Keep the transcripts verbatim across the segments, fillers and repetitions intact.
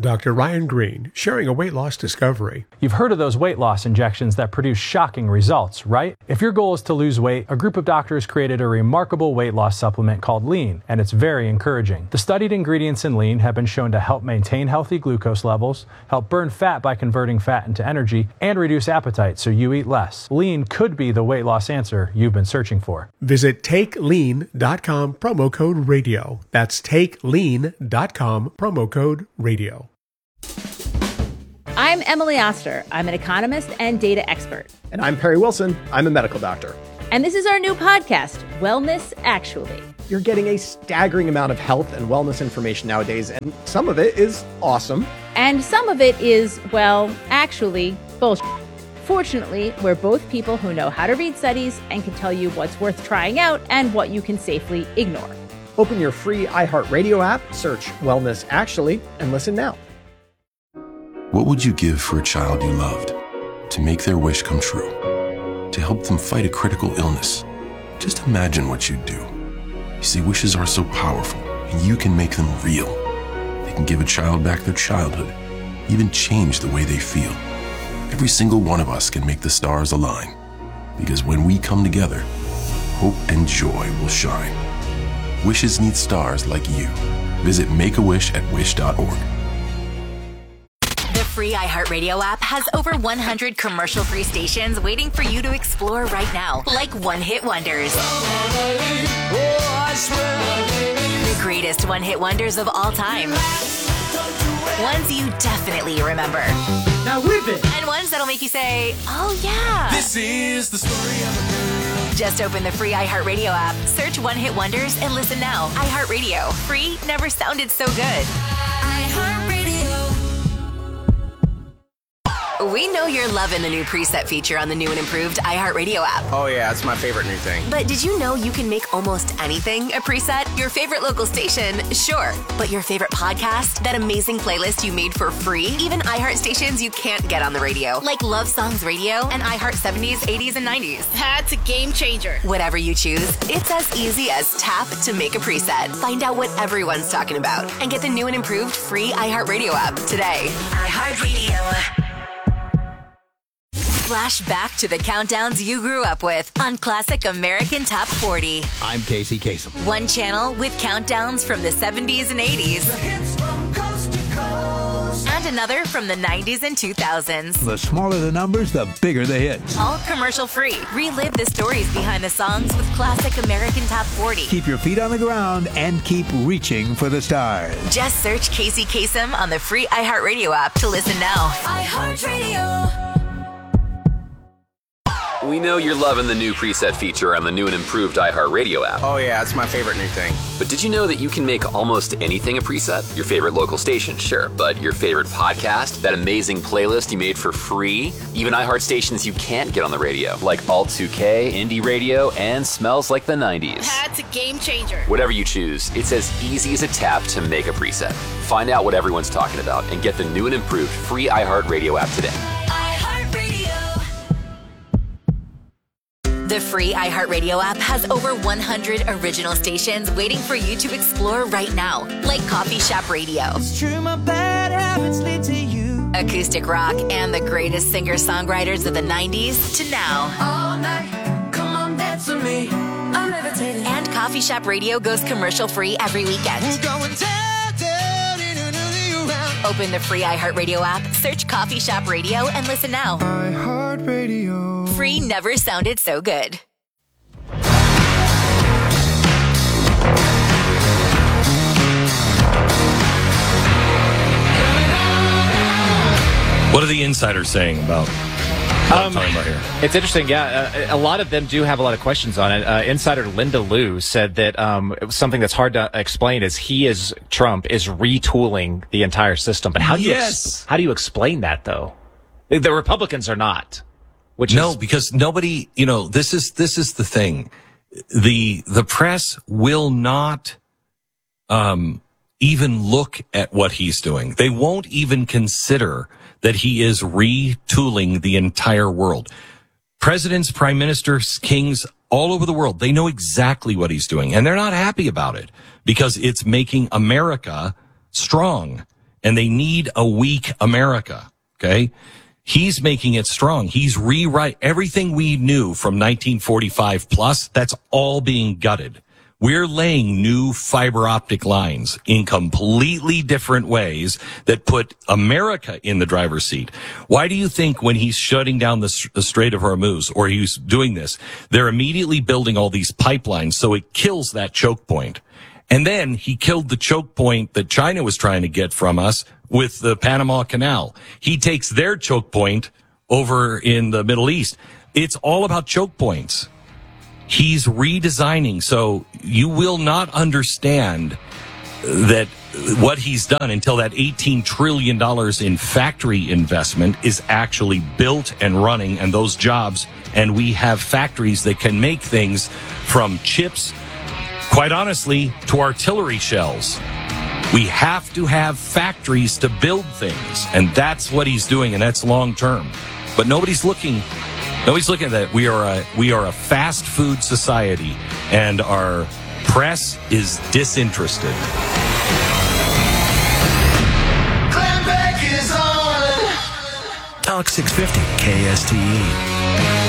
Doctor Ryan Green, sharing a weight loss discovery. You've heard of those weight loss injections that produce shocking results, right? If your goal is to lose weight, a group of doctors created a remarkable weight loss supplement called Lean, and it's very encouraging. The studied ingredients in Lean have been shown to help maintain healthy glucose levels, help burn fat by converting fat into energy, and reduce appetite so you eat less. Lean could be the weight loss answer you've been searching for. Visit take lean dot com, promo code radio. That's take lean dot com, promo code radio. I'm Emily Oster. I'm an economist and data expert. And I'm Perry Wilson. I'm a medical doctor. And this is our new podcast, Wellness Actually. You're getting a staggering amount of health and wellness information nowadays, and some of it is awesome. And some of it is, well, actually, bullshit. Fortunately, we're both people who know how to read studies and can tell you what's worth trying out and what you can safely ignore. Open your free iHeartRadio app, search Wellness Actually, and listen now. What would you give for a child you loved? To make their wish come true? To help them fight a critical illness? Just imagine what you'd do. You see, wishes are so powerful, and you can make them real. They can give a child back their childhood, even change the way they feel. Every single one of us can make the stars align, because when we come together, hope and joy will shine. Wishes need stars like you. Visit Make a Wish at wish dot org. The free iHeartRadio app has over one hundred commercial-free stations waiting for you to explore right now, like one-hit wonders. The greatest one-hit wonders of all time. Ones you definitely remember. Now whip it! And ones that'll make you say, oh yeah. This is the story of a girl. Just open the free iHeartRadio app, search One Hit Wonders, and listen now. iHeartRadio. Free never sounded so good. iHeartRadio. We know you're loving the new preset feature on the new and improved iHeartRadio app. Oh yeah, it's my favorite new thing. But did you know you can make almost anything a preset? Your favorite local station, sure. But your favorite podcast? That amazing playlist you made for free? Even iHeart stations you can't get on the radio, like Love Songs Radio and iHeart seventies, eighties, and nineties. That's a game changer. Whatever you choose, it's as easy as tap to make a preset. Find out what everyone's talking about and get the new and improved free iHeartRadio app today. iHeartRadio. Flash back to the countdowns you grew up with on Classic American Top forty. I'm Casey Kasem. One channel with countdowns from the seventies and eighties. The hits from coast to coast. And another from the nineties and two thousands. The smaller the numbers, the bigger the hits. All commercial free. Relive the stories behind the songs with Classic American Top forty. Keep your feet on the ground and keep reaching for the stars. Just search Casey Kasem on the free iHeartRadio app to listen now. iHeartRadio. We know you're loving the new preset feature on the new and improved iHeartRadio app. Oh yeah, it's my favorite new thing. But did you know that you can make almost anything a preset? Your favorite local station, sure. But your favorite podcast? That amazing playlist you made for free? Even iHeart stations you can't get on the radio, like Alt two K, Indie Radio, and Smells Like the nineties. That's a game changer. Whatever you choose, it's as easy as a tap to make a preset. Find out what everyone's talking about and get the new and improved free iHeartRadio app today. The free iHeartRadio app has over one hundred original stations waiting for you to explore right now, like Coffee Shop Radio. It's true, my bad habits lead to you. Acoustic rock and the greatest singer-songwriters of the nineties to now. All night, come on, dance with me. I'm levitating. And Coffee Shop Radio goes commercial-free every weekend. We're going down, down, in another round. Open the free iHeartRadio app, search Coffee Shop Radio, and listen now. iHeartRadio. Free never sounded so good. What are the insiders saying about what um, I'm talking about here? It's interesting, yeah. Uh, a lot of them do have a lot of questions on it. Uh, insider Linda Liu said that um, something that's hard to explain is he is, Trump, is retooling the entire system. But how do, yes. you, ex- how do you explain that, though? The Republicans are not. Which no, is- because nobody, you know, this is this is the thing. The the press will not um even look at what he's doing. They won't even consider that he is retooling the entire world. Presidents, prime ministers, kings all over the world, they know exactly what he's doing, and they're not happy about it because it's making America strong. and they need a weak America. Okay. He's making it strong. He's rewrite everything we knew from nineteen forty-five plus. That's all being gutted. We're laying new fiber optic lines in completely different ways that put America in the driver's seat. Why do you think when he's shutting down the, the Strait of Hormuz, or he's doing this, they're immediately building all these pipelines so it kills that choke point? And then he killed the choke point that China was trying to get from us with the Panama Canal. He takes their choke point over in the Middle East. It's all about choke points. He's redesigning, so you will not understand that what he's done until that eighteen trillion dollars in factory investment is actually built and running, and those jobs, and we have factories that can make things from chips, quite honestly, to artillery shells. We have to have factories to build things, and that's what he's doing, and that's long term. But nobody's looking... Nobody's looking at that. We are a we are a fast food society, and our press is disinterested. Glenn Beck is on. Talk six fifty K S T E.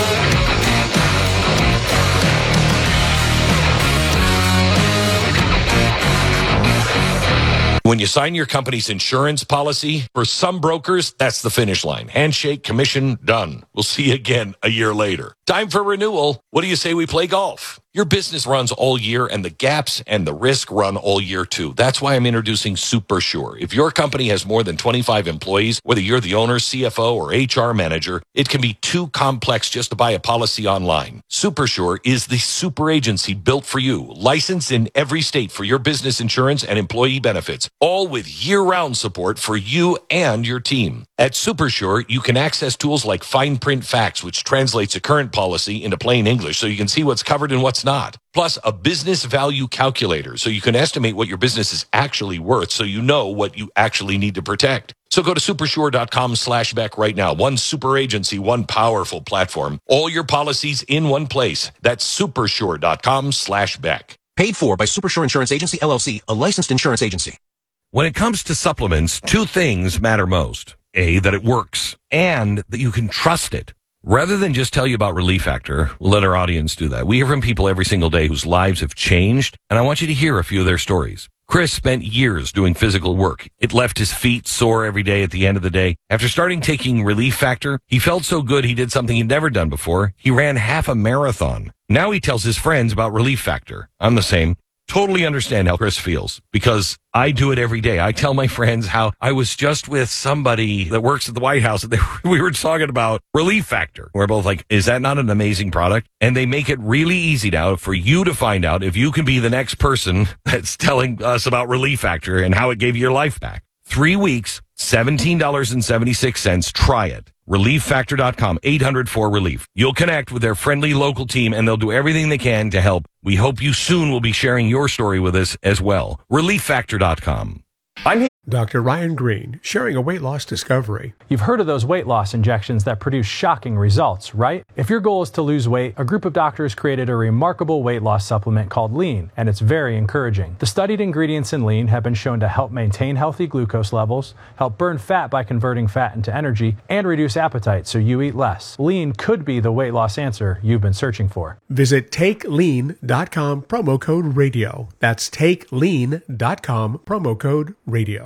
When you sign your company's insurance policy, for some brokers, that's the finish line. Handshake, commission, done. We'll see you again a year later. Time for renewal. What do you say we play golf? Your business runs all year, and the gaps and the risk run all year too. That's why I'm introducing SuperSure. If your company has more than twenty-five employees, whether you're the owner, C F O, or H R manager, it can be too complex just to buy a policy online. SuperSure is the super agency built for you, licensed in every state for your business insurance and employee benefits, all with year-round support for you and your team. At SuperSure, you can access tools like Fine Print Facts, which translates a current policy into plain English so you can see what's covered and what's not. Plus, a business value calculator so you can estimate what your business is actually worth so you know what you actually need to protect. So go to supersure.com slash Beck right now. One super agency, one powerful platform. All your policies in one place. That's supersure.com slash Beck. Paid for by Supersure Insurance Agency, L L C, a licensed insurance agency. When it comes to supplements, two things matter most. A, that it works, and that you can trust it. Rather than just tell you about Relief Factor, we'll let our audience do that. We hear from people every single day whose lives have changed, and I want you to hear a few of their stories. Chris spent years doing physical work. It left his feet sore every day at the end of the day. After starting taking Relief Factor, he felt so good he did something he'd never done before. He ran half a marathon. Now he tells his friends about Relief Factor. I'm the same. Totally understand how Chris feels, because I do it every day. I tell my friends how I was just with somebody that works at the White House, and they, we were talking about Relief Factor. We're both like, is that not an amazing product? And they make it really easy now for you to find out if you can be the next person that's telling us about Relief Factor and how it gave you your life back. Three weeks, seventeen dollars and seventy-six cents. Try it. relief factor dot com, eight hundred four relief. You'll connect with their friendly local team, and they'll do everything they can to help. We hope you soon will be sharing your story with us as well. relief factor dot com. I'm here. Doctor Ryan Green, sharing a weight loss discovery. You've heard of those weight loss injections that produce shocking results, right? If your goal is to lose weight, a group of doctors created a remarkable weight loss supplement called Lean, and it's very encouraging. The studied ingredients in Lean have been shown to help maintain healthy glucose levels, help burn fat by converting fat into energy, and reduce appetite so you eat less. Lean could be the weight loss answer you've been searching for. Visit take lean dot com, promo code radio. That's take lean dot com, promo code radio.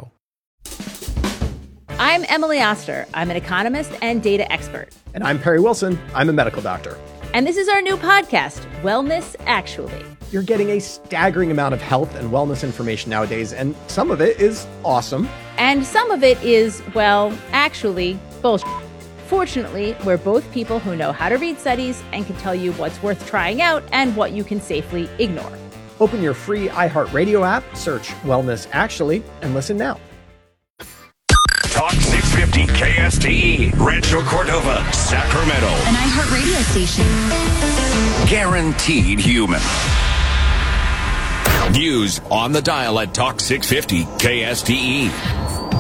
I'm Emily Oster. I'm an economist and data expert. And I'm Perry Wilson. I'm a medical doctor. And this is our new podcast, Wellness Actually. You're getting a staggering amount of health and wellness information nowadays, and some of it is awesome. And some of it is, well, actually, bullshit. Fortunately, we're both people who know how to read studies and can tell you what's worth trying out and what you can safely ignore. Open your free iHeartRadio app, search Wellness Actually, and listen now. Talk six fifty K S T E, Rancho Cordova, Sacramento. An iHeartRadio station. Guaranteed human. News on the dial at Talk six fifty K S T E.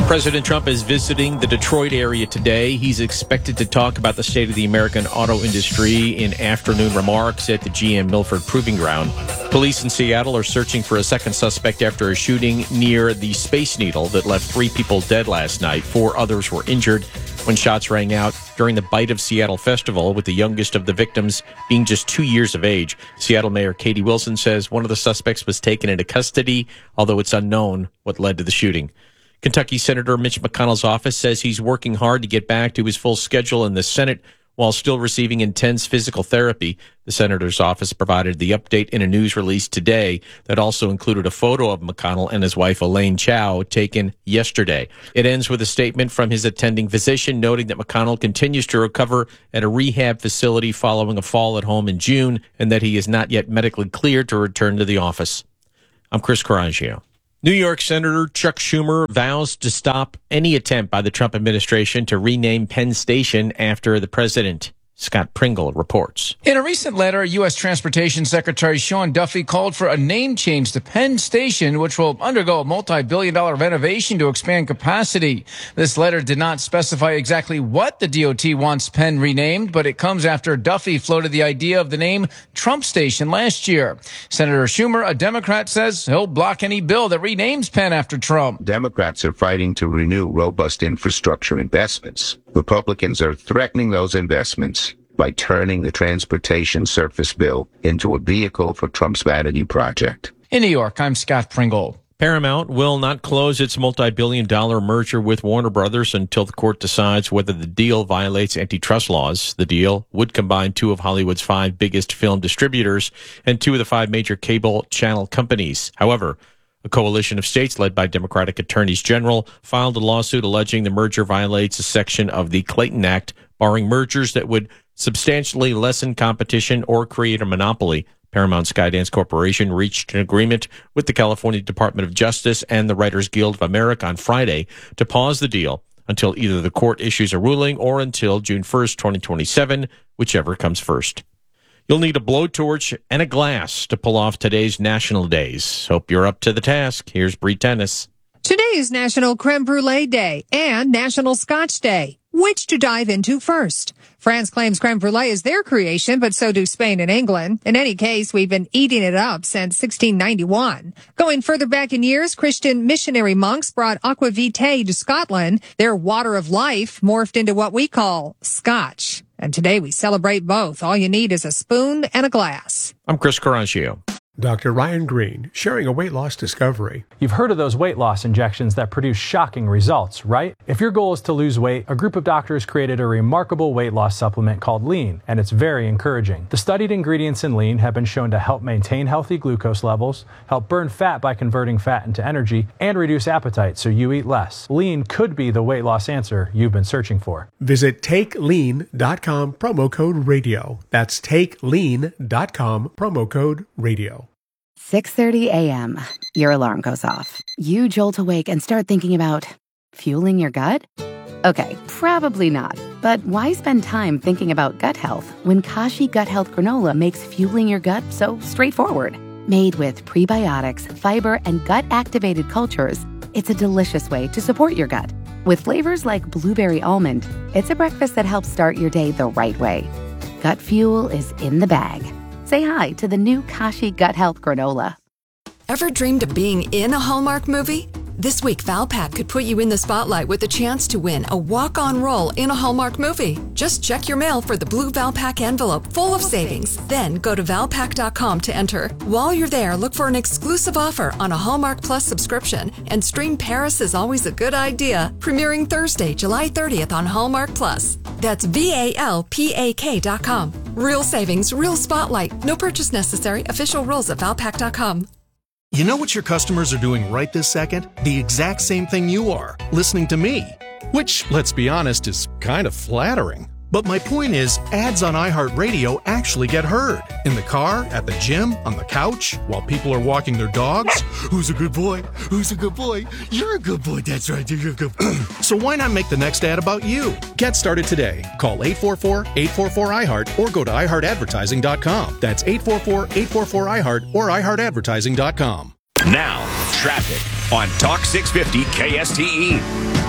President Trump is visiting the Detroit area today. He's expected to talk about the state of the American auto industry in afternoon remarks at the G M Milford Proving Ground. Police in Seattle are searching for a second suspect after a shooting near the Space Needle that left three people dead last night. Four others were injured when shots rang out during the Bite of Seattle festival, with the youngest of the victims being just two years of age. Seattle Mayor Katie Wilson says one of the suspects was taken into custody, although it's unknown what led to the shooting. Kentucky Senator Mitch McConnell's office says he's working hard to get back to his full schedule in the Senate while still receiving intense physical therapy. The senator's office provided the update in a news release today that also included a photo of McConnell and his wife Elaine Chao taken yesterday. It ends with a statement from his attending physician noting that McConnell continues to recover at a rehab facility following a fall at home in June and that he is not yet medically cleared to return to the office. I'm Chris Coraggio. New York Senator Chuck Schumer vows to stop any attempt by the Trump administration to rename Penn Station after the president. Scott Pringle reports. In a recent letter, U S Transportation Secretary Sean Duffy called for a name change to Penn Station, which will undergo a multi-billion dollar renovation to expand capacity. This letter did not specify exactly what the D O T wants Penn renamed, but it comes after Duffy floated the idea of the name Trump Station last year. Senator Schumer, a Democrat, says he'll block any bill that renames Penn after Trump. Democrats are fighting to renew robust infrastructure investments. Republicans are threatening those investments by turning the transportation surface bill into a vehicle for Trump's vanity project. In New York, I'm Scott Pringle. Paramount will not close its multi-billion dollar merger with Warner Brothers until the court decides whether the deal violates antitrust laws. The deal would combine two of Hollywood's five biggest film distributors and two of the five major cable channel companies. However, a coalition of states led by Democratic attorneys general filed a lawsuit alleging the merger violates a section of the Clayton Act, barring mergers that would substantially lessen competition or create a monopoly. Paramount Skydance Corporation reached an agreement with the California Department of Justice and the Writers Guild of America on Friday to pause the deal until either the court issues a ruling or until June first, twenty twenty-seven, whichever comes first. You'll need a blowtorch and a glass to pull off today's national days. Hope you're up to the task. Here's Bree Tennis. Today is National Creme Brulee Day and National Scotch Day. Which to dive into first? France claims creme brulee is their creation, but so do Spain and England. In any case, we've been eating it up since sixteen ninety-one. Going further back in years, Christian missionary monks brought aqua vitae to Scotland. Their water of life morphed into what we call scotch. And today we celebrate both. All you need is a spoon and a glass. I'm Chris Coraggio. Doctor Ryan Green, sharing a weight loss discovery. You've heard of those weight loss injections that produce shocking results, right? If your goal is to lose weight, a group of doctors created a remarkable weight loss supplement called Lean, and it's very encouraging. The studied ingredients in Lean have been shown to help maintain healthy glucose levels, help burn fat by converting fat into energy, and reduce appetite so you eat less. Lean could be the weight loss answer you've been searching for. Visit take lean dot com, promo code radio. That's take lean dot com, promo code radio. six thirty a.m. Your alarm goes off. You jolt awake and start thinking about fueling your gut? Okay, probably not. But why spend time thinking about gut health when Kashi Gut Health Granola makes fueling your gut so straightforward? Made with prebiotics, fiber, and gut-activated cultures, it's a delicious way to support your gut. With flavors like blueberry almond, it's a breakfast that helps start your day the right way. Gut fuel is in the bag. Say hi to the new Kashi Gut Health Granola. Ever dreamed of being in a Hallmark movie? This week, Valpak could put you in the spotlight with the chance to win a walk-on role in a Hallmark movie. Just check your mail for the blue Valpak envelope full of savings. Then go to valpak dot com to enter. While you're there, look for an exclusive offer on a Hallmark Plus subscription and stream Paris is Always a Good Idea, premiering Thursday, July thirtieth on Hallmark Plus. That's V A L P A K dot com. Real savings, real spotlight. No purchase necessary. Official rules at valpak dot com. You know what your customers are doing right this second? The exact same thing you are, listening to me. Which, let's be honest, is kind of flattering. But my point is, ads on iHeartRadio actually get heard. In the car, at the gym, on the couch, while people are walking their dogs. Who's a good boy? Who's a good boy? You're a good boy. That's right. You're a good boy. So why not make the next ad about you? Get started today. Call eight four four, eight four four, I heart or go to i heart advertising dot com. That's eight four four, eight four four, I heart or i heart advertising dot com. Now, traffic on Talk six fifty K S T E.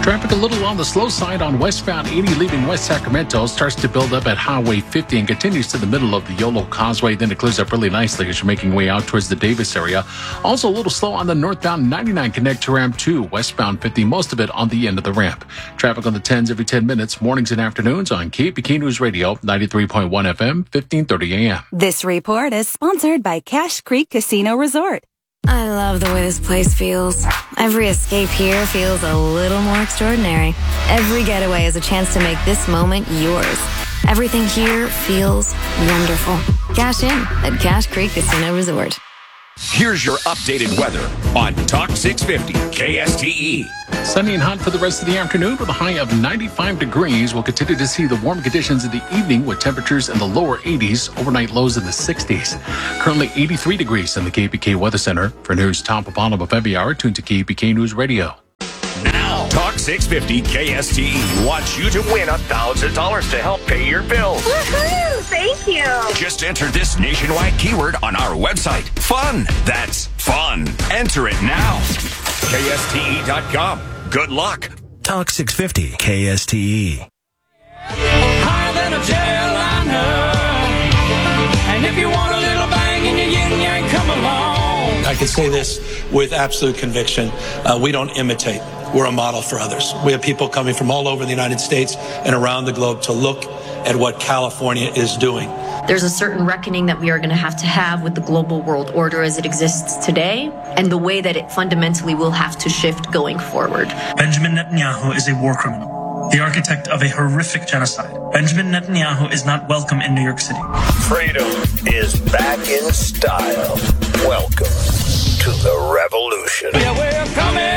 Traffic a little on the slow side on westbound eighty leaving West Sacramento. Starts to build up at Highway fifty and continues to the middle of the Yolo Causeway. Then it clears up really nicely as you're making way out towards the Davis area. Also a little slow on the northbound ninety-nine connect to ramp two, westbound fifty, most of it on the end of the ramp. Traffic on the tens every ten minutes, mornings and afternoons on K P K News Radio, ninety-three point one F M, fifteen thirty A M. This report is sponsored by Cache Creek Casino Resort. I love the way this place feels. Every escape here feels a little more extraordinary. Every getaway is a chance to make this moment yours. Everything here feels wonderful. Cash in at Cache Creek Casino Resort. Here's your updated weather on Talk six fifty K S T E. Sunny and hot for the rest of the afternoon with a high of ninety-five degrees. We'll continue to see the warm conditions in the evening with temperatures in the lower eighties, overnight lows in the sixties. Currently eighty-three degrees in the K P K Weather Center. For news top of bottom of every hour, tune to K P K News Radio. Now, Talk six fifty K S T E wants you to win one thousand dollars to help pay your bills. Woohoo! Thank you! Just enter this nationwide keyword on our website. Fun! That's fun. Enter it now. K S T E dot com. Good luck. Talk six fifty K S T E. Higher than a jetliner. And if you want a little bang in your yin yang, come along. I can say this with absolute conviction. Uh, we don't imitate. We're a model for others. We have people coming from all over the United States and around the globe to look at what California is doing. There's a certain reckoning that we are going to have to have with the global world order as it exists today and the way that it fundamentally will have to shift going forward. Benjamin Netanyahu is a war criminal, the architect of a horrific genocide. Benjamin Netanyahu is not welcome in New York City. Freedom is back in style. Welcome to the revolution. Yeah, we're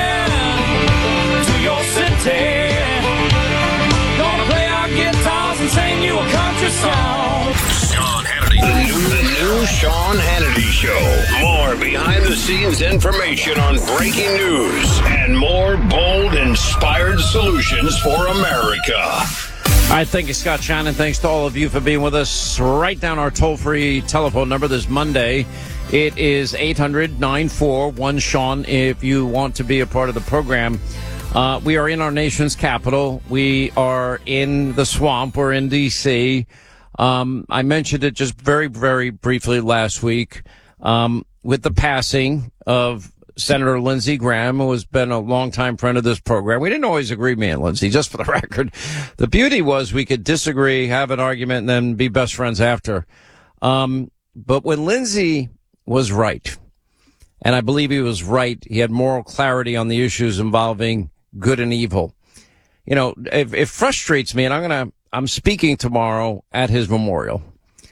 coming to your city. Gonna play our guitars and sing you a country song. Sean Hannity. The new, the new Sean Hannity Show. More behind-the-scenes information on breaking news and more bold, inspired solutions for America. All right, thank you, Scott Shannon. Thanks to all of you for being with us. Write down our toll-free telephone number this Monday. It is eight hundred nine four one Sean if you want to be a part of the program. Uh, we are in our nation's capital. We are in the swamp. We're in D C Um, I mentioned it just very, very briefly last week um, with the passing of Senator Lindsey Graham, who has been a longtime friend of this program. We didn't always agree, me and Lindsey, just for the record. The beauty was we could disagree, have an argument, and then be best friends after. Um, but when Lindsey was right, and I believe he was right, he had moral clarity on the issues involving good and evil. You know, it, it frustrates me, and I'm going to, I'm speaking tomorrow at his memorial.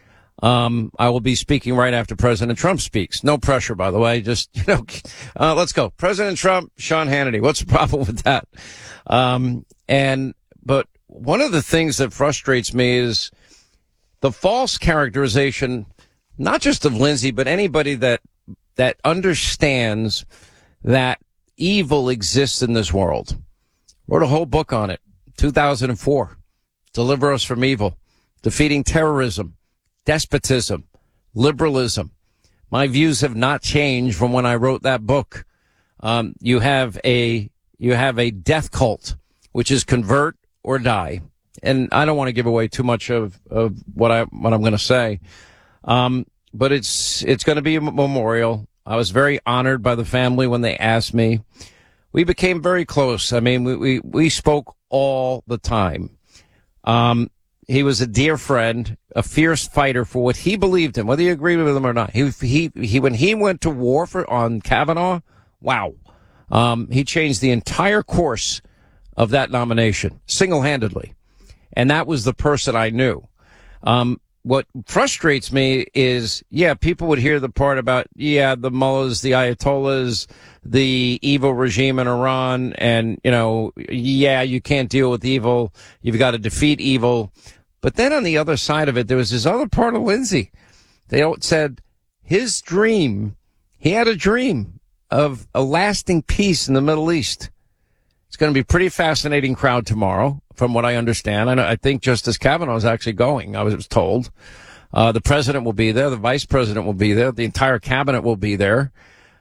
Um, I will be speaking right after President Trump speaks. No pressure, by the way. Just, you know, uh, let's go. President Trump, Sean Hannity. What's the problem with that? Um, and, but one of the things that frustrates me is the false characterization, not just of Lindsey, but anybody that, that understands that evil exists in this world. Wrote a whole book on it, two thousand four. Deliver Us from Evil, Defeating Terrorism, Despotism, Liberalism. My views have not changed from when I wrote that book. Um, you have a, you have a death cult, which is convert or die. And I don't want to give away too much of, of what I, what I'm going to say. Um, but it's, it's going to be a memorial. I was very honored by the family when they asked me. We became very close. I mean, we, we, we spoke all the time. Um, he was a dear friend, a fierce fighter for what he believed in, whether you agree with him or not. He, he, he, when he went to war for, on Kavanaugh, wow. Um, he changed the entire course of that nomination single-handedly. And that was the person I knew. Um, what frustrates me is, yeah, people would hear the part about, yeah, the mullahs, the ayatollahs, the evil regime in Iran, and, you know, yeah, you can't deal with evil. You've got to defeat evil. But then on the other side of it, there was this other part of Lindsey. They said his dream, he had a dream of a lasting peace in the Middle East. It's going to be a pretty fascinating crowd tomorrow, from what I understand. I, know, I think Justice Kavanaugh is actually going, I was told. Uh, the president will be there. The vice president will be there. The entire cabinet will be there.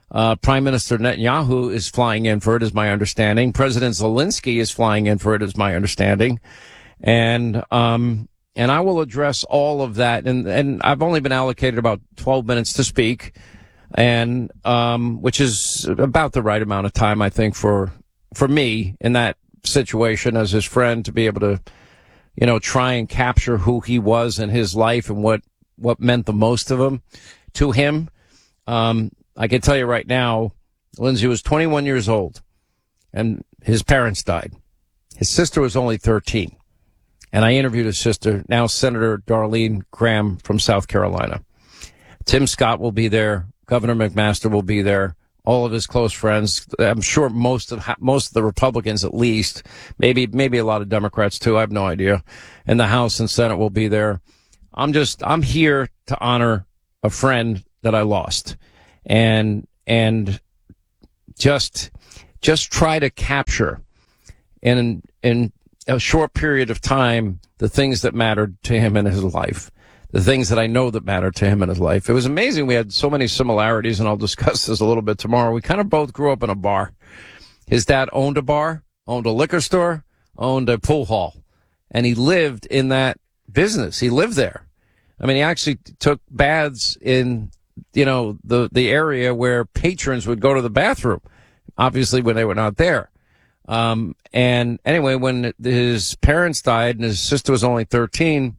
Uh, Prime Minister Netanyahu is flying in for it, is my understanding. President Zelensky is flying in for it, is my understanding. And, um, and I will address all of that. And, and I've only been allocated about twelve minutes to speak, and, um, which is about the right amount of time, I think, for, for me in that situation as his friend, to be able to, you know, try and capture who he was in his life and what, what meant the most of him to him. Um, I can tell you right now, Lindsay was twenty-one years old and his parents died. His sister was only thirteen. And I interviewed his sister, now Senator Darlene Graham from South Carolina. Tim Scott will be there. Governor McMaster will be there. All of his close friends. I'm sure most of most of the Republicans, at least, maybe maybe a lot of Democrats too. I have no idea. And the House and Senate will be there. I'm just I'm here to honor a friend that I lost, and and just just try to capture in in a short period of time the things that mattered to him in his life. The things that I know that mattered to him in his life. It was amazing. We had so many similarities, and I'll discuss this a little bit tomorrow. We kind of both grew up in a bar. His dad owned a bar, owned a liquor store, owned a pool hall, and he lived in that business. He lived there. I mean, he actually took baths in, you know, the, the area where patrons would go to the bathroom, obviously when they were not there. Um, and anyway, when his parents died and his sister was only thirteen,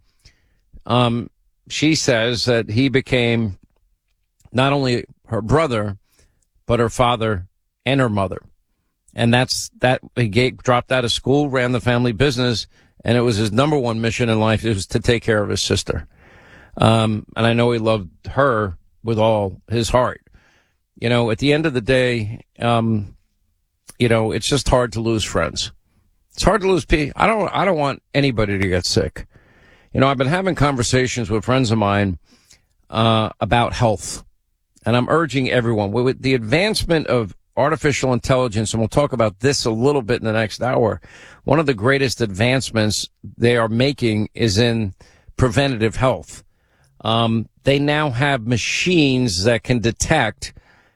um, she says that he became not only her brother, but her father and her mother. And that's that he gave, dropped out of school, ran the family business, and it was his number one mission in life. It was to take care of his sister. Um, and I know he loved her with all his heart. You know, at the end of the day, um, you know, it's just hard to lose friends. It's hard to lose people. I don't, I don't want anybody to get sick. You know, I've been having conversations with friends of mine, uh, about health, and I'm urging everyone with the advancement of artificial intelligence, and we'll talk about this a little bit in the next hour. One of the greatest advancements they are making is in preventative health. Um, they now have machines that can detect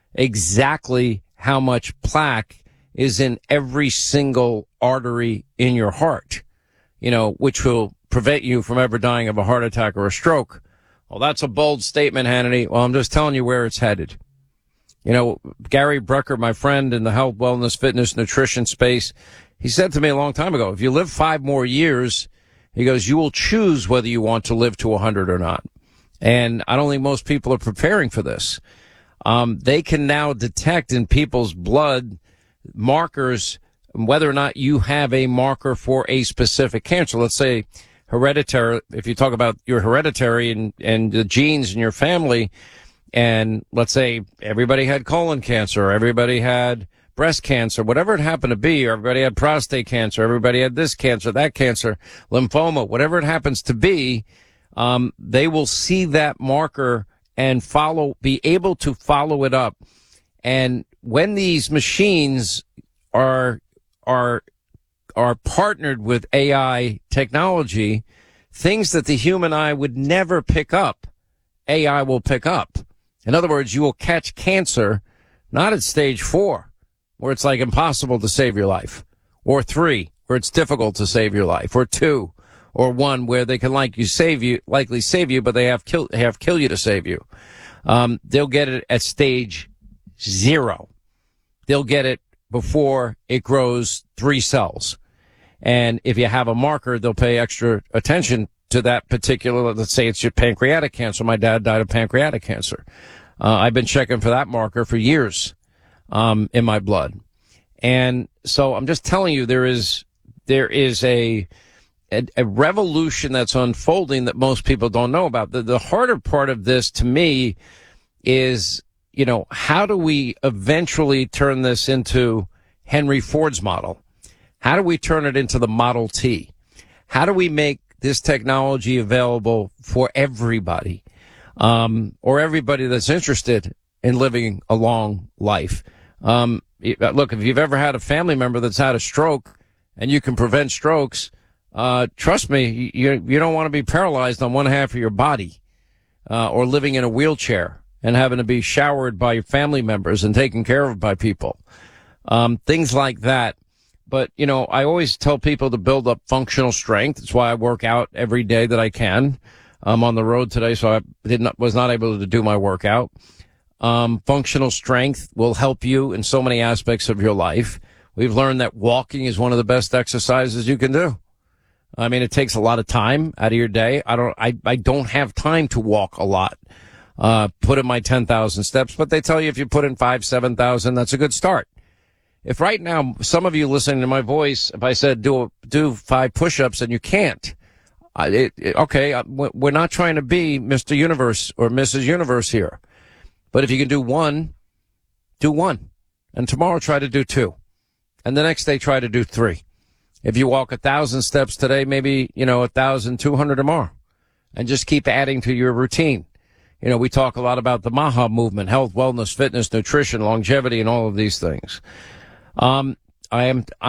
exactly how much plaque is in every single artery in your heart, you know, which will prevent you from ever dying of a heart attack or a stroke. Well, that's a bold statement, Hannity. Well, I'm just telling you where it's headed. You know, Gary Brecker, my friend in the health, wellness, fitness, nutrition space, he said to me a long time ago, if you live five more years, he goes, you will choose whether you want to live to one hundred or not. And I don't think most people are preparing for this. Um, they can now detect in people's blood markers, whether or not you have a marker for a specific cancer. Let's say hereditary, if you talk about your hereditary and, and the genes in your family, and let's say everybody had colon cancer, everybody had breast cancer, whatever it happened to be, or everybody had prostate cancer, everybody had this cancer, that cancer, lymphoma, whatever it happens to be, um, they will see that marker and follow, be able to follow it up. And when these machines are, are, are partnered with A I technology, things that the human eye would never pick up, A I will pick up. In other words, you will catch cancer not at stage four, where it's like impossible to save your life, or three, where it's difficult to save your life, or two, or one, where they can like you save you, likely save you, but they have kill, have kill you to save you. Um, they'll get it at stage zero. They'll get it before it grows three cells. And if you have a marker, they'll pay extra attention to that particular, let's say it's your pancreatic cancer. My dad died of pancreatic cancer. Uh, I've been checking for that marker for years, um, in my blood. And so I'm just telling you, there is, there is a, a, a revolution that's unfolding that most people don't know about. The, the harder part of this to me is, you know, how do we eventually turn this into Henry Ford's model? How do we turn it into the Model T? How do we make this technology available for everybody, um, or everybody that's interested in living a long life? Um, look, if you've ever had a family member that's had a stroke and you can prevent strokes, uh, trust me, you, you don't want to be paralyzed on one half of your body, uh, or living in a wheelchair. and having to be showered by family members and taken care of by people. Um, things like that. But, you know, I always tell people to build up functional strength. That's why I work out every day that I can. I'm on the road today, so I did not, was not able to do my workout. Um, functional strength will help you in so many aspects of your life. We've learned that walking is one of the best exercises you can do. I mean, it takes a lot of time out of your day. I don't, I, I don't have time to walk a lot. Uh, put in my ten thousand steps, but they tell you if you put in five, seven thousand, that's a good start. If right now, some of you listening to my voice, if I said do, do five push-ups and you can't, uh, it, it, okay, uh, we're not trying to be Mister Universe or Missus Universe here. But if you can do one, do one. And tomorrow try to do two. And the next day try to do three. If you walk a thousand steps today, maybe, you know, a thousand two hundred tomorrow. And just keep adding to your routine. You know, we talk a lot about the MAHA movement, health, wellness, fitness, nutrition, longevity, and all of these things. Um, I am,